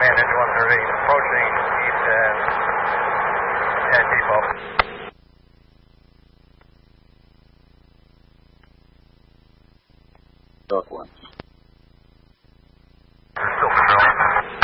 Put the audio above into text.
command engine 130, approaching east at depot. Northwest.